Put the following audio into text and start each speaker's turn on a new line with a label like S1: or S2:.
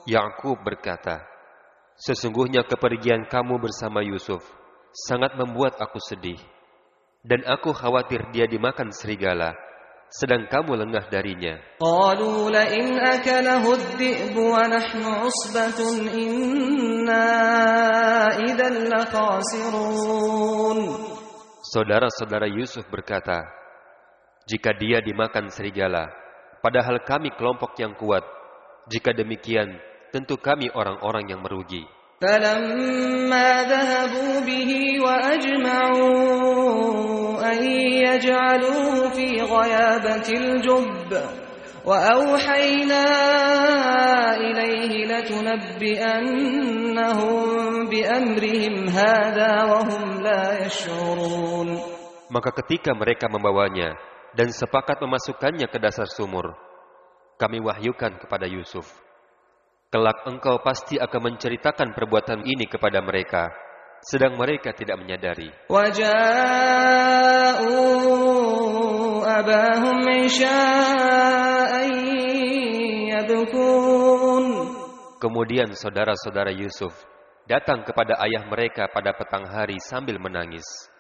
S1: Yakub berkata, sesungguhnya kepergian kamu bersama Yusuf sangat membuat aku sedih, dan aku khawatir dia dimakan serigala, sedang kamu lengah darinya.
S2: قالوا لئن أكله الذئب ونحن عصبة إنا إذا لخاسرون.
S1: Saudara-saudara Yusuf berkata, jika dia dimakan serigala, padahal kami kelompok yang kuat, jika demikian, tentu kami orang-orang yang merugi.
S2: فلما ذهبوا به وأجمعوا أن يجعلوه في غيابة الجب وأوحينا إليه لتنبئنهم بأمرهم هذا وهم لا يشعرون.
S1: Maka ketika mereka membawanya dan sepakat memasukkannya ke dasar sumur, kami wahyukan kepada Yusuf, kelak engkau pasti akan menceritakan perbuatan ini kepada mereka, sedang mereka tidak menyadari.
S2: وَجَاءُوا أَبَاهُمْ عِشَاءً يَبْكُونَ.
S1: Kemudian saudara-saudara Yusuf datang kepada ayah mereka pada petang hari sambil menangis.